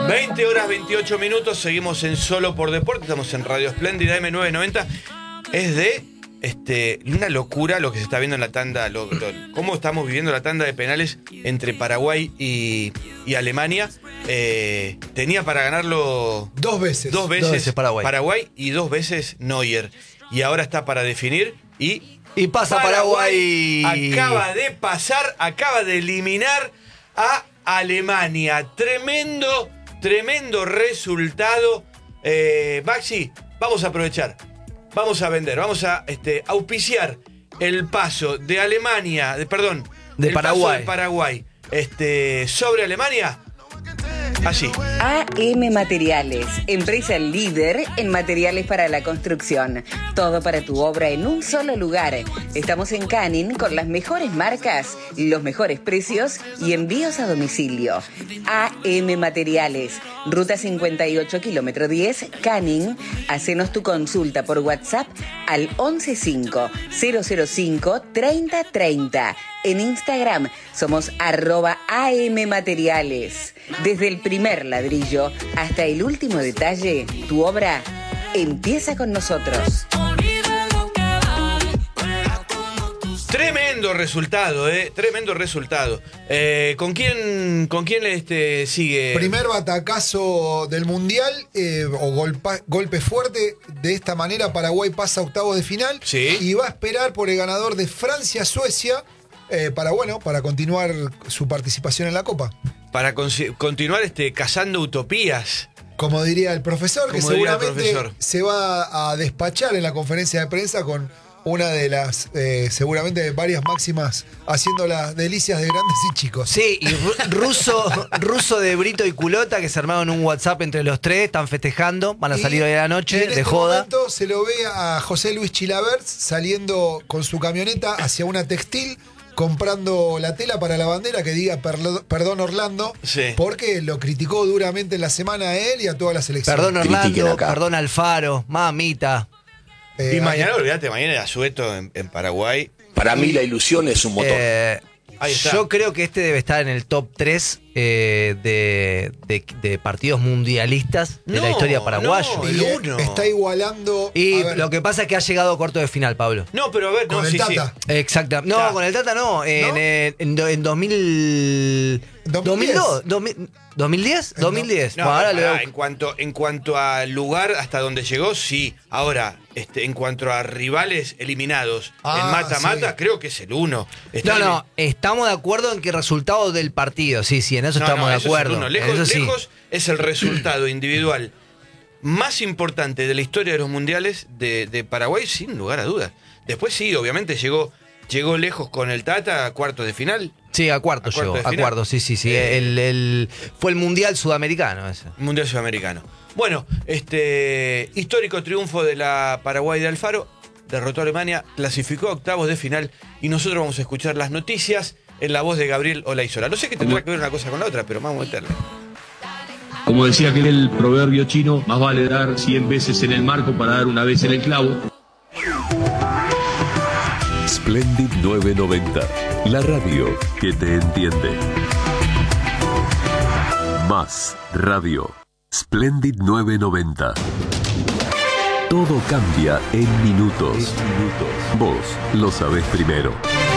20 horas 28 minutos, seguimos en Solo por Deporte, estamos en Radio Espléndida M990. Es de una locura lo que se está viendo en la tanda, cómo estamos viviendo la tanda de penales entre Paraguay y Alemania. Tenía para ganarlo dos veces Paraguay y 2 veces Neuer. Y ahora está para definir y pasa Paraguay. Acaba de eliminar a Alemania. Tremendo resultado. Maxi, vamos a aprovechar. Vamos a vender, vamos a auspiciar el paso de Alemania, de Paraguay. Paso de Paraguay sobre Alemania. Así. AM Materiales, empresa líder en materiales para la construcción. Todo para tu obra en un solo lugar. Estamos en Canning con las mejores marcas, los mejores precios y envíos a domicilio. AM Materiales, Ruta 58, kilómetro 10, Canning. Hacenos tu consulta por WhatsApp al 115-005-3030. En Instagram somos @AMMateriales. Desde el primer ladrillo hasta el último detalle, tu obra empieza con nosotros. Tremendo resultado, tremendo resultado. ¿Con quién sigue? Primer batacazo del Mundial, golpe fuerte. De esta manera Paraguay pasa a octavos de final. Sí. Y va a esperar por el ganador de Francia-Suecia para continuar su participación en la Copa. Para continuar cazando utopías. Como diría el profesor, que seguramente se va a despachar en la conferencia de prensa con una de las, seguramente varias máximas, haciendo las delicias de grandes y chicos. Sí, y ruso de Brito y Culota, que se armaron un WhatsApp entre los tres, están festejando, van a salir hoy a la noche, en de joda. Momento se lo ve a José Luis Chilavert saliendo con su camioneta hacia una textil, comprando la tela para la bandera que diga perdón Orlando, sí, porque lo criticó duramente en la semana a él y a toda la selección. Perdón Orlando, perdón Alfaro, mamita. Y mañana, olvídate, mañana el asueto en Paraguay. Para mí la ilusión es un motor. Ahí está. Yo creo que debe estar en el top 3 de partidos mundialistas de la historia paraguaya. El uno. Está igualando. Y lo que pasa es que ha llegado a cuarto de final, Pablo. No, pero a ver, con el Tata. Sí. Exacto. No, con el Tata no. En 2000. 2002, 2010. No, Bueno, ahora en cuanto a lugar hasta donde llegó, sí. Ahora, en cuanto a rivales eliminados en mata-mata, sí, creo que es el 1. Estamos de acuerdo en que el resultado del partido, sí, en eso estamos de acuerdo. Lejos es el resultado individual más importante de la historia de los mundiales de Paraguay, sin lugar a dudas. Después sí, obviamente llegó lejos con el Tata a cuartos de final. Sí, a cuartos llegó, a cuartos, sí. Fue el Mundial Sudamericano ese. Mundial Sudamericano. Bueno, histórico triunfo de la Paraguay de Alfaro, derrotó a Alemania, clasificó a octavos de final y nosotros vamos a escuchar las noticias en la voz de Gabriel Olaizola. No sé qué tendrá que ver una cosa con la otra, pero vamos a meterle. Como decía aquel proverbio chino, más vale dar 100 veces en el marco para dar una vez en el clavo. Splendid 990, la radio que te entiende. Más radio. Splendid 990. Todo cambia en minutos. Vos lo sabés primero.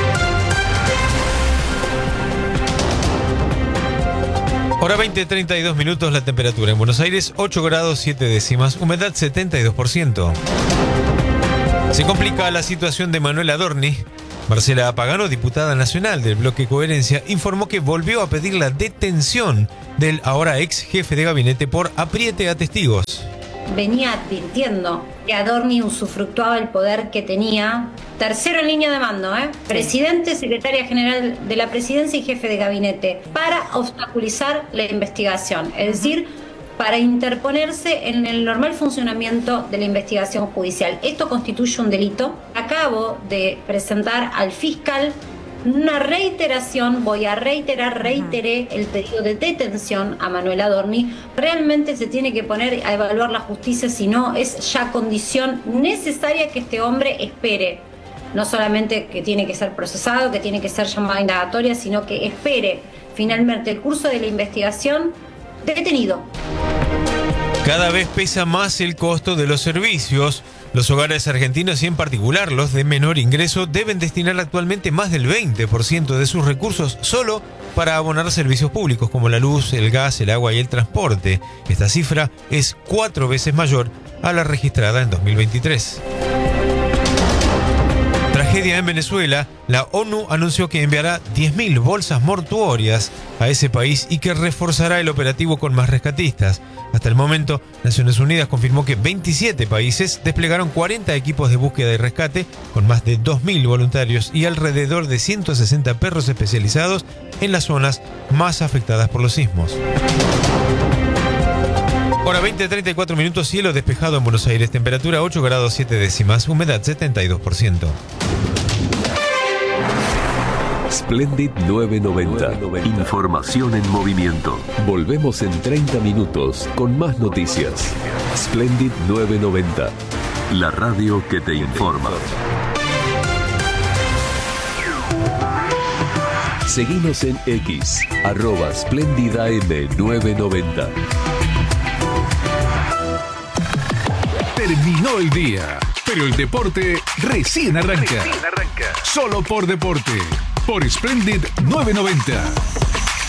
Hora 20:32 minutos, la temperatura en Buenos Aires 8 grados 7 décimas, humedad 72%. Se complica la situación de Manuel Adorni. Marcela Pagano, diputada nacional del Bloque Coherencia, informó que volvió a pedir la detención del ahora ex jefe de gabinete por apriete a testigos. Venía advirtiendo que Adorni usufructuaba el poder que tenía. Tercero en línea de mando, presidente, secretaria general de la presidencia y jefe de gabinete, para obstaculizar la investigación, es decir, para interponerse en el normal funcionamiento de la investigación judicial. Esto constituye un delito. Acabo de presentar al fiscal una reiteración, reiteré el pedido de detención a Manuel Adorni. Realmente se tiene que poner a evaluar la justicia, si no es ya condición necesaria que este hombre espere. No solamente que tiene que ser procesado, que tiene que ser llamado a indagatoria, sino que espere finalmente el curso de la investigación detenido. Cada vez pesa más el costo de los servicios. Los hogares argentinos y en particular los de menor ingreso deben destinar actualmente más del 20% de sus recursos solo para abonar servicios públicos como la luz, el gas, el agua y el transporte. Esta cifra es 4 veces mayor a la registrada en 2023. Tragedia en Venezuela. La ONU anunció que enviará 10.000 bolsas mortuorias a ese país y que reforzará el operativo con más rescatistas. Hasta el momento, Naciones Unidas confirmó que 27 países desplegaron 40 equipos de búsqueda y rescate con más de 2.000 voluntarios y alrededor de 160 perros especializados en las zonas más afectadas por los sismos. Hora 20:34 minutos, cielo despejado en Buenos Aires, temperatura 8 grados 7 décimas, humedad 72%. Splendid 990. Información en movimiento. Volvemos en 30 minutos con más noticias. Splendid 990. La radio que te informa. Seguinos en X, @SplendidAM990. Terminó el día, pero el deporte recién arranca. Solo por Deporte, por Splendid 990.